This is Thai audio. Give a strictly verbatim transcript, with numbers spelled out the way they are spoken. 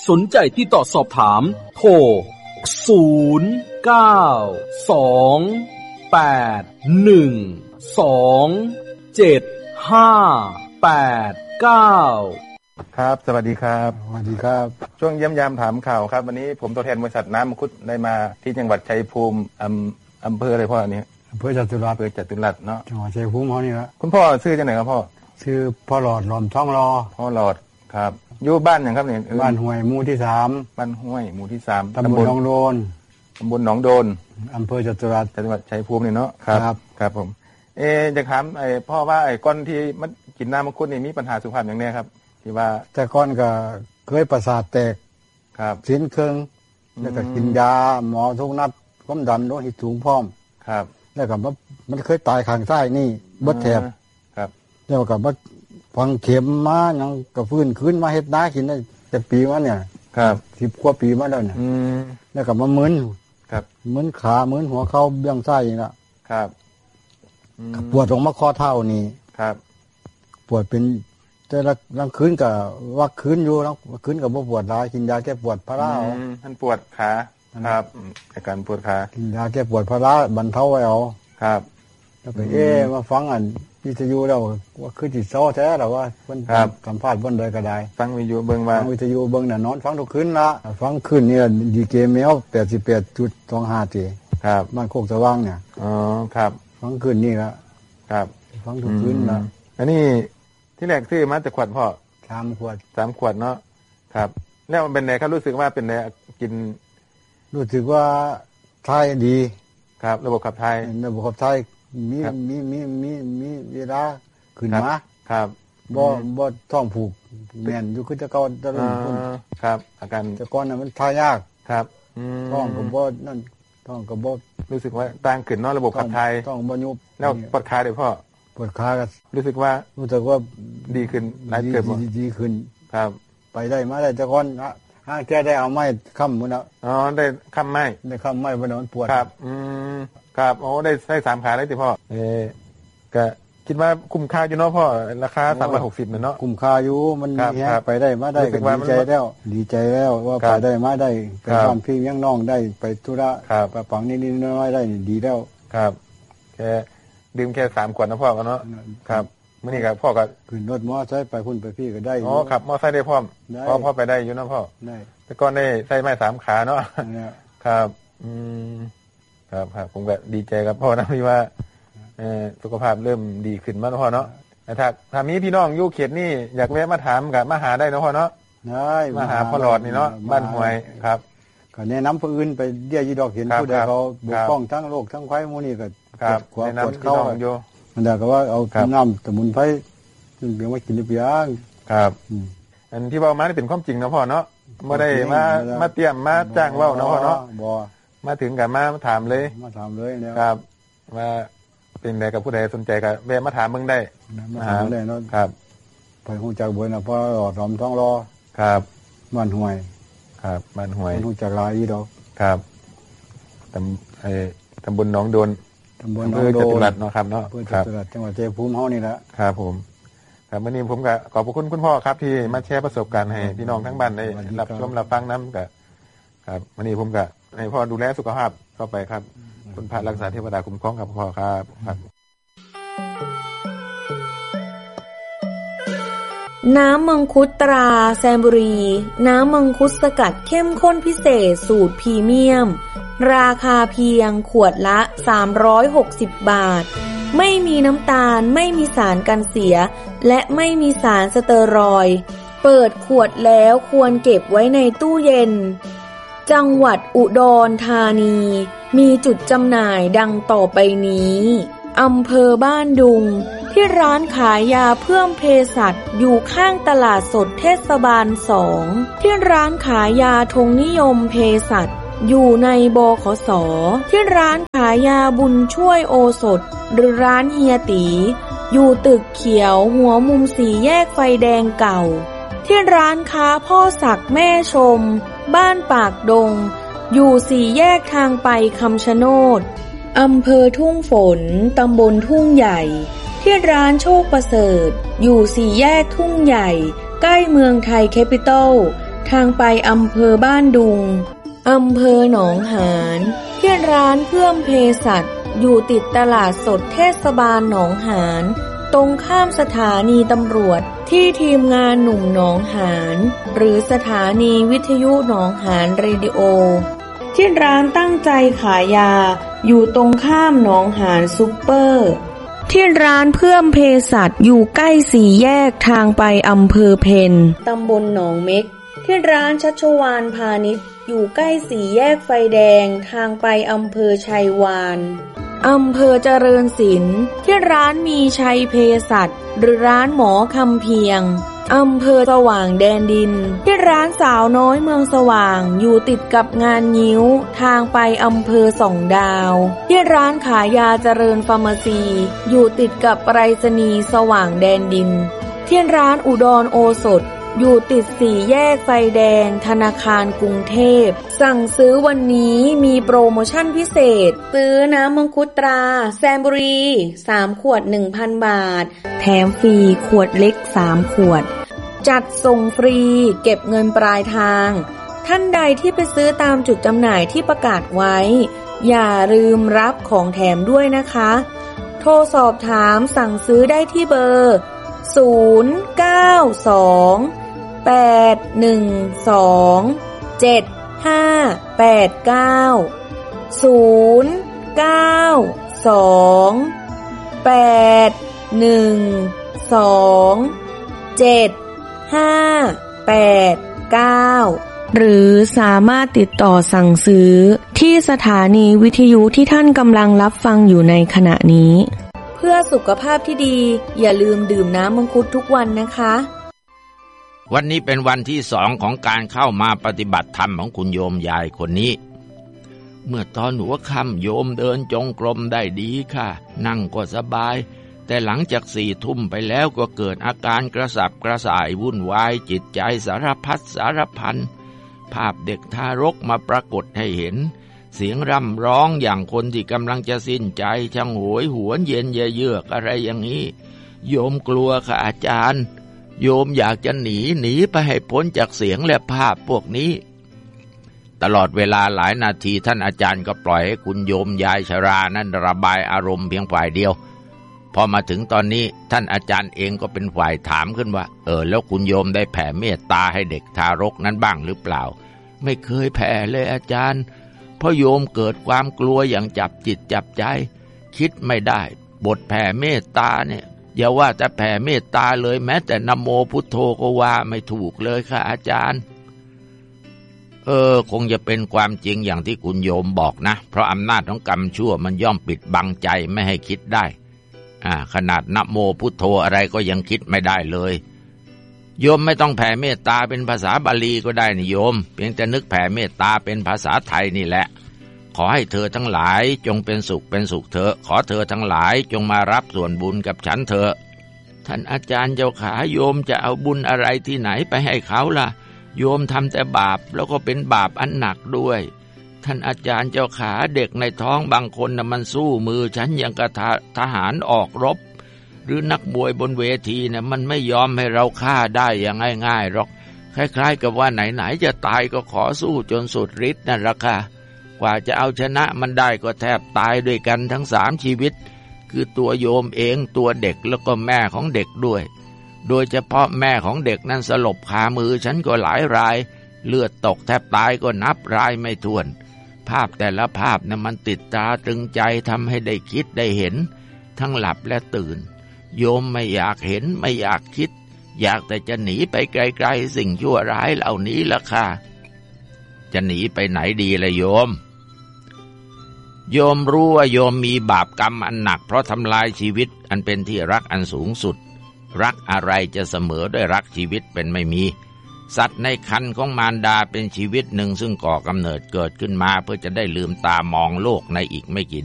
สนใจที่ต่อสอบถามโทรศูนย์ เก้า สอง แปด หนึ่ง สอง เจ็ด ห้า แปด เก้าครับสวัสดีครับสวัสดีครับช่วงเยี่ยมยามถามข่าวครับวันนี้ผมตัวแทนบริษัทน้ำมังคุดได้มาที่จังหวัดชัยภูมิอำอำเภออะไรพ่ออันนี้อำเภอจตุรัสอำเภอจตุรัสเนาะจังหวัดชัยภูมิเฮานี่ละคุณพ่อชื่อจังไหนครับพ่อชื่อพ่อหลอดหลอมท้องรอพ่อหลอดครับอยู่บ้านหยังครับนี่บ้านห้วยหมู่ที่สามบ้านห้วยหมู่ที่สามตำบลหนองโดนตำบลหนองโดนอำเภอจตุรัสจังหวัดชัยภูมินี่เนาะครับครับผมเอ๊จะถามไอ้พ่อว่าไอ้ก้อนที่มันกินน้ำมังคุดนี่มีปัญหาสุขภาพอย่างแน่ครับที่ว่าแต่ก่อนก็เคยประสาทแตกครับสิ้นเครื่องแล้วก็กินยาหมอทุกนัดความดันโลหิตสูงพร้อมครับแล้วก็มันเคยตายข้างซ้ายนี่บ่แถบครับแล้วก็บ่ฟังเข็มมาหยังก็ฟื้นคืนมาเฮ็ดนากินได้แต่ปีมาเนี่ยครับสิบกว่าปีมาแล้วเนี่ยอืมแล้วก็มามึนครับมึนขามึนหัวเข่าเบื้องซ้ายนี่ล่ะครับปวดตรงมาข้อเท้านี่ครับปวดเป็นแต่ละกลางคืนก็ว่าคืนอยู่แล้วคืนก็บ่ปวดหลายกินยาแก้ปวดพาราเอาท่านปวดขาครับอาการปวดขากินยาแก้ปวดพาราบรรเทาไว้เอาครับแล้วก็เอ๊ะมาฟังอันวิทยุแล้วว่าคือสิเซาแท้ล่ะว่าเพิ่นสัมภาษณ์บ่ได้ก็ได้ฟังวิทยุเบิ่งว่าฟังวิทยุเบิ่งน่ะนอนฟังทุกคืนละฟังคืนนี่ดีเจแมว แปดสิบแปดจุดสองห้า ทีครับบ้านโคกสว่างเนี่ยอ๋อครับฟังคืนนี่ละครับฟังทุกคืนละอันนี้ที่แรกซื้อมาจากขวดพ่อสามขวดสามขวดเนาะครับแล้วมันเป็นไงครับรู้สึกว่าเป็นไงกินรู้สึกว่าทายดีครับระบบขับถ่ายระบบขับถ่ายมีมีมีมีมีเวลาขึ้นมาครับบ่บ่ท้องผูกแม่นอยู่คือแต่ก่อนแต่ละคนครับอาการแต่ก่อนน่ะมันทายยากครับท้องก็บ่นั่นท้องก็บ่รู้สึกว่าต่างขึ้นเนาะระบบขับถ่ายท้องบ่ยุบแล้วปวดขาเด้อพ่อปวดขาก็รู้สึกว่ารู้สึกว่าดีขึ้นหลายเกินบ่ดีขึ้นครับไปได้มาได้แต่ก่อนห้างแกได้เอาไม้ค้ำพุ่นน่ะอ๋อได้ค้ำไม้ได้ค้ำไม้บ่มันปวดครับอืมครับโอ้ได้ใช้สามขาได้ติพ่อเอ๊ะก็คิดว่าคุ้มค่าอยู่เนาะพ่อราคาสามร้อยหกสิบน่ะเนาะคุ้มค่าอยู่มันแฮะไปได้มาได้ก็ดีใจแล้วดีใจแล้วว่าไปได้มาได้เป็นความพี่เลี้ยงน้องได้ไปธุระไปปังนิดๆน้อยๆได้ดีแล้วครับแค่ดื่มแค่สามขวดนะพ่อเนาะครับมื้อนี้ก็พ่อก็ขึ้นรถมอไซค์ไปพุ่นไปพี่ก็ได้อ๋อครับมอไซค์ได้พร้อมพ่อพ่อไปได้อยู่เนาะพ่อได้แต่ก่อนได้ใส่ไม้สามขาเนาะครับอืมครับครับผมก็ดีใจกับพ่อนะที่ว่าเอ่อสุขภาพเริ่มดีขึ้นมาแล้วพ่อเนาะแต่ถ้าถ้ามีพี่น้องอยู่เขตนี้อยากแวะมาถามก็มาหาได้เนาะพ่อเนาะได้มาหาพ่อหลอดนี่เนาะบ้านห้วยครับก็แนะนำผู้อื่นไปเดี๋ยวยีดอกเห็นผู้ใดเขาบกป้องทั้งโรคทั้งไข้หมู่นี้ก็ครับแนะนำพี่น้องอยู่มันได้ก็ว่าเอาน้ำสมุนไพรซึ่งเดี๋ยวมากินได้เพียงครับอันที่เว้ามานี่เป็นความจริงนะพ่อเนาะบ่ได้มามาเตรียมมาจ้างเว้าเนาะพ่อเนาะบ่มาถึงก็มาถามเลยมาถามเลยแล้วครับว่าเป็นใดกับผู้ใดสนใจก็แวะมาถามเบิ่งได้มาถามได้เนาะครับไปฮู้จักบ่น่ะเพราะหลอดหอมท้องรอครับบ้านห้วยครับบ้านห้วยฮู้จักหลายอีดอกครับตำไอ้ตำบลหนองโดนตำบลหนองโดนจตุรัสเนาะครับเนาะครับจตุรัสจังหวัดชัยภูมิเฮานี่แหละครับผมครับวันนี้ผมก็ขอบพระคุณคุณพ่อครับที่มาแชร์ประสบการณ์ให้พี่น้องทั้งบ้านได้รับชมรับฟังนำก็ครับวันนี้ผมก็ให้พ่อดูแลสุขภาพต่อไปครับคุณพระรักษาเทวดาคุ้มครองครับพ่อครับครับน้ำมังคุดตราแซมบุรีน้ำมังคุดสกัดเข้มข้นพิเศษสูตรพรีเมียมราคาเพียงขวดละสามร้อยหกสิบบาทไม่มีน้ำตาลไม่มีสารกันเสียและไม่มีสารสเตอรอยด์เปิดขวดแล้วควรเก็บไว้ในตู้เย็นจังหวัดอุดรธานีมีจุดจำหน่ายดังต่อไปนี้อำเภอบ้านดุงที่ร้านขายยาเพิ่มเภสัชอยู่ข้างตลาดสดเทศบาลสองที่ร้านขายยาธงนิยมเภสัชอยู่ในบขส.ที่ร้านขายยาบุญช่วยโอสถหรือร้านเฮียตีอยู่ตึกเขียวหัวมุมสี่แยกไฟแดงเก่าที่ร้านค้าพ่อศักดิ์แม่ชมบ้านปากดงอยู่สี่แยกทางไปคำชะโนดอำเภอทุ่งฝนตำบลทุ่งใหญ่ที่ร้านโชคประเสริฐอยู่สี่แยกทุ่งใหญ่ใกล้เมืองไทยแคปิตอลทางไปอำเภอบ้านดุงอำเภอหนองหานที่ร้านเพื่อมเภสัชอยู่ติดตลาดสดเทศบาลหนองหานตรงข้ามสถานีตำรวจที่ทีมงานหนุ่มหนองหานหรือสถานีวิทยุหนองหานเรดิโอที่ร้านตั้งใจขายยาอยู่ตรงข้ามหนองหานซุปเปอร์ที่ร้านเพื่อมเภสัชอยู่ใกล้สี่แยกทางไปอำเภอเพนตำบลหนองเม็กที่ร้านชัชวาลพาณิชย์อยู่ใกล้สี่แยกไฟแดงทางไปอำเภอชัยวานอำเภอเจริญศิลป์ที่ร้านมีชัยเภสัชหรือร้านหมอคำเพียงอำเภอสว่างแดนดินที่ร้านสาวน้อยเมืองสว่างอยู่ติดกับงานงิ้วทางไปอำเภอสองดาวที่ร้านขายยาเจริญฟาร์มาซีอยู่ติดกับไปรษณีย์สว่างแดนดินที่ร้านอุดรโอสถอยู่ติดสี่แยกไฟแดงธนาคารกรุงเทพสั่งซื้อวันนี้มีโปรโมชั่นพิเศษซื้อน้ำมังคุดตราแซมบุรีสามขวด หนึ่งพัน บาทแถมฟรีขวดเล็กสามขวดจัดส่งฟรีเก็บเงินปลายทางท่านใดที่ไปซื้อตามจุดจำหน่ายที่ประกาศไว้อย่าลืมรับของแถมด้วยนะคะโทรสอบถามสั่งซื้อได้ที่เบอร์ศูนย์ เก้า สอง แปด หนึ่ง สอง เจ็ด ห้า แปด เก้า ศูนย์ เก้า สอง แปด หนึ่ง สอง เจ็ด ห้า แปด เก้าหรือสามารถติดต่อสั่งซื้อที่สถานีวิทยุที่ท่านกำลังรับฟังอยู่ในขณะนี้เพื่อสุขภาพที่ดีอย่าลืมดื่มน้ำมังคุดทุกวันนะคะวันนี้เป็นวันที่สองของการเข้ามาปฏิบัติธรรมของคุณโยมยายคนนี้เมื่อตอนหัวค่ำโยมเดินจงกรมได้ดีค่ะนั่งก็สบายแต่หลังจากสี่ทุ่มไปแล้วก็เกิดอาการกระสับกระส่ายวุ่นวายจิตใจสารพัดสารพันภาพเด็กทารกมาปรากฏให้เห็นเสียงร่ำร้องอย่างคนที่กำลังจะสิ้นใจช่างโหยหวนเย็นเยือกอะไรอย่างนี้โยมกลัวค่ะอาจารย์โยมอยากจะหนีหนีไปให้พ้นจากเสียงและภาพพวกนี้ตลอดเวลาหลายนาทีท่านอาจารย์ก็ปล่อยให้คุณโยมยายชรานั้นระบายอารมณ์เพียงฝ่ายเดียวพอมาถึงตอนนี้ท่านอาจารย์เองก็เป็นฝ่ายถามขึ้นว่าเออแล้วคุณโยมได้แผ่เมตตาให้เด็กทารกนั้นบ้างหรือเปล่าไม่เคยแผ่เลยอาจารย์เพราะโยมเกิดความกลัวอย่างจับจิตจับใจคิดไม่ได้บทแผ่เมตตาเนี่ยอย่าว่าแต่แผ่เมตตาเลยแม้แต่นะโมพุทโธก็ว่าไม่ถูกเลยค่ะอาจารย์เออคงจะเป็นความจริงอย่างที่คุณโยมบอกนะเพราะอำนาจของกรรมชั่วมันย่อมปิดบังใจไม่ให้คิดได้อ่าขนาดนะโมพุทโธอะไรก็ยังคิดไม่ได้เลยโยมไม่ต้องแผ่เมตตาเป็นภาษาบาลีก็ได้นี่โยมเพียงแต่นึกแผ่เมตตาเป็นภาษาไทยนี่แหละขอให้เธอทั้งหลายจงเป็นสุขเป็นสุขเถอะขอเธอทั้งหลายจงมารับส่วนบุญกับฉันเถอะท่านอาจารย์เจ้าขาโยมจะเอาบุญอะไรที่ไหนไปให้เขาล่ะโยมทำแต่บาปแล้วก็เป็นบาปอันหนักด้วยท่านอาจารย์เจ้าขาเด็กในท้องบางคนน่ะมันสู้มือฉันอย่างกับทหารออกรบหรือนักมวยบนเวทีเนี่ยมันไม่ยอมให้เราฆ่าได้อย่างง่ายๆหรอกคล้ายๆกับว่าไหนๆจะตายก็ขอสู้จนสุดฤทธิ์นั่นแหละค่ะกว่าจะเอาชนะมันได้ก็แทบตายด้วยกันทั้งสามชีวิตคือตัวโยมเองตัวเด็กแล้วก็แม่ของเด็กด้วยโดยเฉพาะแม่ของเด็กนั้นสลบคามือฉันก็หลายรายเลือดตกแทบตายก็นับรายไม่ถ้วนภาพแต่ละภาพนั้นมันติดตาตรึงใจทำให้ได้คิดได้เห็นทั้งหลับและตื่นโยมไม่อยากเห็นไม่อยากคิดอยากแต่จะหนีไปไกลๆสิ่งชั่วร้ายเหล่านี้ล่ะค่ะจะหนีไปไหนดีล่ะโยมโยมรู้ว่าโยมมีบาปกรรมอันหนักเพราะทำลายชีวิตอันเป็นที่รักอันสูงสุดรักอะไรจะเสมอด้วยรักชีวิตเป็นไม่มีสัตว์ในครรภ์ของมารดาเป็นชีวิตหนึ่งซึ่งก่อกำเนิดเกิดขึ้นมาเพื่อจะได้ลืมตามองโลกในอีกไม่กี่